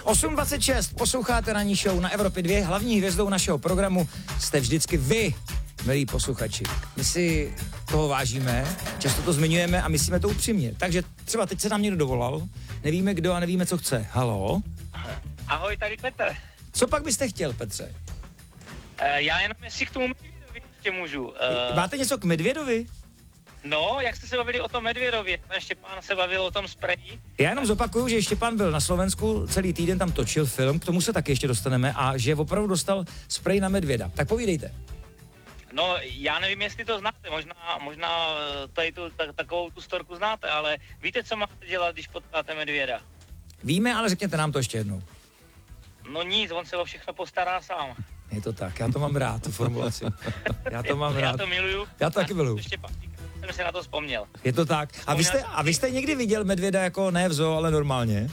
8:26, posloucháte ranní show na Evropě 2, hlavní hvězdou našeho programu jste vždycky vy, milí posluchači. My si toho vážíme, často to zmiňujeme a myslíme to upřímně. Takže třeba teď se nám někdo dovolal, nevíme kdo a nevíme, co chce. Haló? Ahoj, tady Petr. Co pak byste chtěl, Petře? Já jenom jestli k tomu Medvědovi ještě můžu. Máte něco k Medvědovi? No, jak jste se bavili o tom Medvědovi, Štěpán se bavil o tom spreji. Já jenom zopakuju, že Štěpán byl na Slovensku, celý týden tam točil film, k tomu se taky ještě dostaneme, a že opravdu dostal sprej na medvěda. Tak povídejte. No, já nevím, jestli to znáte, možná tady takovou tu storku znáte, ale víte, co máte dělat, když potkáte medvěda? Víme, ale řekněte nám to ještě jednou. No nic, on se o všechno postará sám. Je to tak, já to mám rád, tu formulaci. Já to mám rád. Já to miluju. Já to taky miluju. Štěpán, jsem si na to vzpomněl. Je to tak. A vy jste někdy viděl medvěda jako ne v zoo, ale normálně?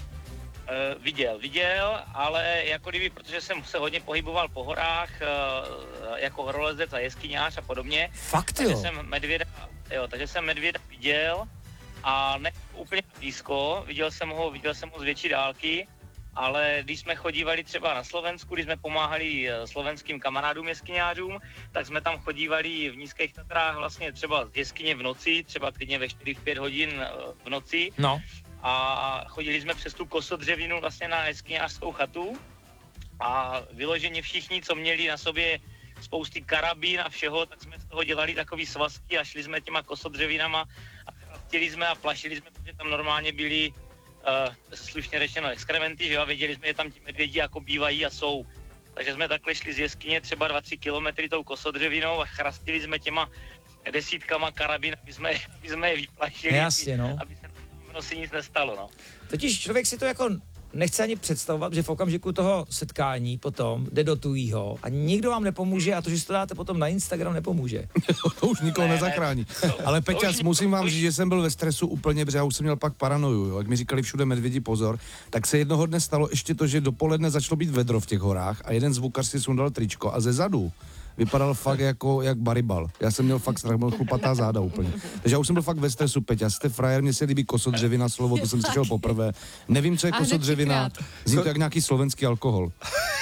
Viděl, ale jako kdyby, protože jsem se hodně pohyboval po horách, jako horolezec a jeskyňář a podobně. Fakt takže jo? Takže jsem medvěda viděl a ne úplně blízko, viděl jsem ho z větší dálky, ale když jsme chodívali třeba na Slovensku, když jsme pomáhali slovenským kamarádům jeskyňářům, tak jsme tam chodívali v Nízkých Tatrách vlastně třeba z jeskyně v noci, třeba klidně ve 4-5 hodin v noci. No. A chodili jsme přes tu kosodřevinu vlastně na jeskyňářskou chatu a vyloženě všichni, co měli na sobě spousty karabín a všeho, tak jsme z toho dělali takový svazky a šli jsme těma kosodřevinama a chtěli jsme a plašili jsme, protože tam normálně byli slušně řečeno exkrementy, že jo, a věděli jsme, že tam ti medvědi jako bývají a jsou. Takže jsme takhle šli z jeskyně třeba 2-3 kilometry tou kosodřevinou a chrastili jsme těma desítkama karabin, aby jsme je vyplašili, Jasně, no. aby se si nic nestalo, no. Totiž člověk si to jako nechce ani představovat, že v okamžiku toho setkání potom jde do tujího a nikdo vám nepomůže a to, že si to dáte potom na Instagram, nepomůže. To už nikoho nezachrání. Ale Peťas, musím vám říct, že jsem byl ve stresu úplně, protože já už jsem měl pak paranoju, jo. Jak mi říkali všude medvědi pozor, tak se jednoho dne stalo ještě to, že dopoledne začalo být vedro v těch horách a jeden zvukař si sundal tričko a ze zadu vypadal fakt jako jak baribal. Já jsem měl fakt strach, byl chlupatá záda úplně. Takže já už jsem byl fakt ve stresu, Peťa, jste frajer, mně se líbí kosodřevina slovo, to jsem slyšel poprvé. Nevím, co je kosodřevina, zní to jak nějaký slovenský alkohol.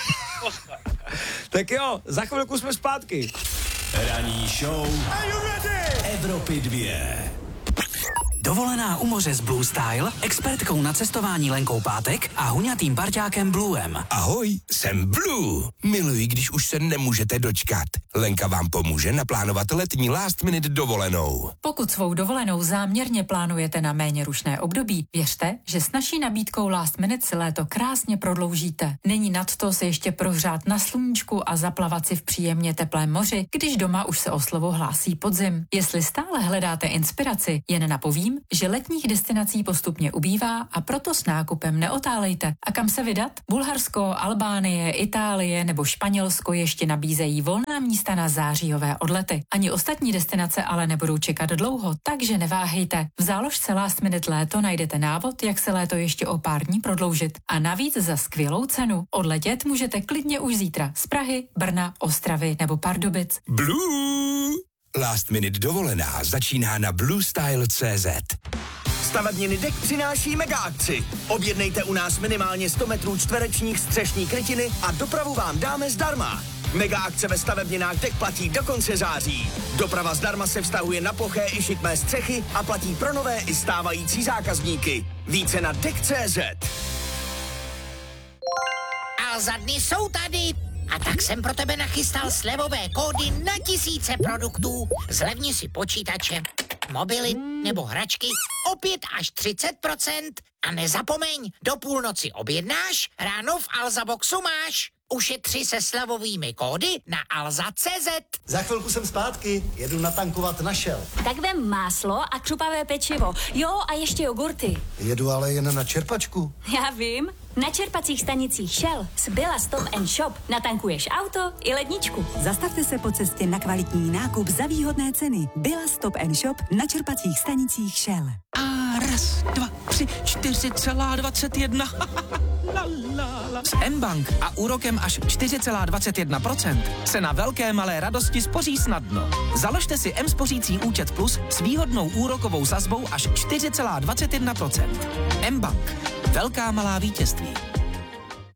Tak jo, za chvilku jsme zpátky. Ranní show Evropy 2. Dovolená u moře s Blue Style, expertkou na cestování Lenkou Pátek a huňatým parťákem Bluem. Ahoj, jsem Blue. Miluji, když už se nemůžete dočkat. Lenka vám pomůže naplánovat letní last minute dovolenou. Pokud svou dovolenou záměrně plánujete na méně rušné období, věřte, že s naší nabídkou last minute si léto krásně prodloužíte. Není nadto se ještě prohřát na sluníčku a zaplavat si v příjemně teplém moři, když doma už se o slovo hlásí podzim. Jestli stále hledáte inspiraci, jen napovím, že letních destinací postupně ubývá a proto s nákupem neotálejte. A kam se vydat? Bulharsko, Albánie, Itálie nebo Španělsko ještě nabízejí volná místa na zářijové odlety. Ani ostatní destinace ale nebudou čekat dlouho, takže neváhejte. V záložce Last Minute Léto najdete návod, jak se léto ještě o pár dní prodloužit. A navíc za skvělou cenu. Odletět můžete klidně už zítra z Prahy, Brna, Ostravy nebo Pardubic. Blue! Last minute dovolená začíná na bluestyle.cz. Stavebniny DEK přináší mega akci. Objednejte u nás minimálně 100 metrů čtverečních střešní krytiny a dopravu vám dáme zdarma. Mega akce ve stavebninách DEK platí do konce září. Doprava zdarma se vztahuje na ploché i šikmé střechy a platí pro nové i stávající zákazníky. Více na DEK.cz. A za dny jsou tady. A tak jsem pro tebe nachystal slevové kódy na tisíce produktů. Zlevni si počítače, mobily nebo hračky o 5 až 30%. A nezapomeň, do půlnoci objednáš, ráno v Alza Boxu máš. Ušetři se slevovými kódy na alza.cz. Za chvilku jsem zpátky, jedu natankovat na Shell. Tak vem máslo a křupavé pečivo. Jo, a ještě jogurty. Jedu ale jen na čerpačku. Já vím. Na čerpacích stanicích Shell z Billa Stop & Shop natankuješ auto i ledničku. Zastavte se po cestě na kvalitní nákup za výhodné ceny. Billa Stop & Shop na čerpacích stanicích Shell. A raz, 2, 3, 4,21. S mBank a úrokem až 4,21% se na velké malé radosti spoří snadno. Založte si mSpořící účet Plus s výhodnou úrokovou sazbou až 4,21%. mBank. Velká malá vítězství.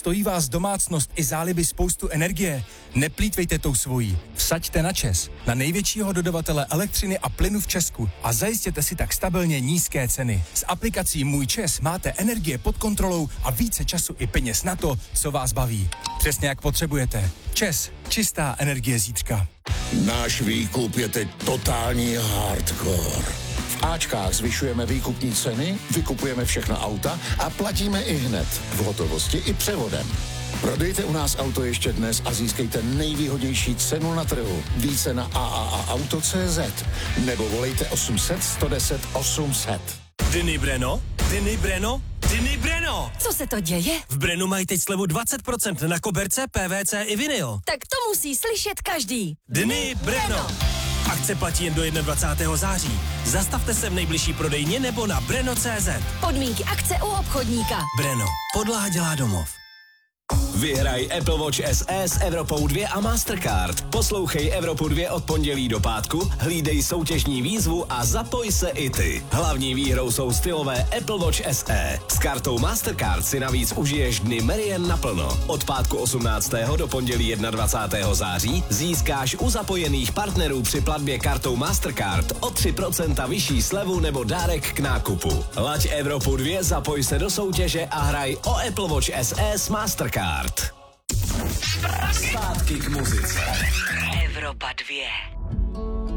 Stojí vás domácnost i záliby spoustu energie? Neplýtvejte tou svojí. Vsaďte na ČEZ, na největšího dodavatele elektřiny a plynu v Česku a zajistěte si tak stabilně nízké ceny. S aplikací Můj ČEZ máte energie pod kontrolou a více času i peněz na to, co vás baví. Přesně jak potřebujete. ČEZ, čistá energie zítřka. Náš výkup je teď totální hardcore. V Ačkách zvyšujeme výkupní ceny, vykupujeme všechna auta a platíme i hned, v hotovosti i převodem. Prodejte u nás auto ještě dnes a získejte nejvýhodnější cenu na trhu. Více na AAAauto.cz nebo volejte 800 110 800. Dny Breno? Dny Breno? Dny Breno! Co se to děje? V Brenu mají teď slevu 20% na koberce, PVC i vinyl. Tak to musí slyšet každý. Dny Breno! Akce platí jen do 21. září. Zastavte se v nejbližší prodejně nebo na breno.cz. Podmínky akce u obchodníka. Breno. Podlaha dělá domov. Vyhraj Apple Watch SE s Evropou 2 a Mastercard. Poslouchej Evropu 2 od pondělí do pátku, hlídej soutěžní výzvu a zapoj se i ty. Hlavní výhrou jsou stylové Apple Watch SE. S kartou Mastercard si navíc užiješ dny Merian naplno. Od pátku 18. do pondělí 21. září získáš u zapojených partnerů při platbě kartou Mastercard o 3% vyšší slevu nebo dárek k nákupu. Laď Evropu 2, zapoj se do soutěže a hraj o Apple Watch SE s Mastercard. Zpátky k muzice. Evropa 2.